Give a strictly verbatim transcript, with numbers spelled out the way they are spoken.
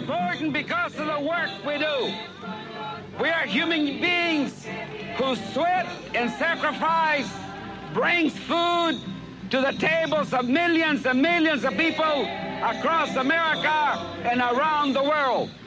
important because of the work we do. We are human beings whose sweat and sacrifice brings food to the tables of millions and millions of people across America and around the world.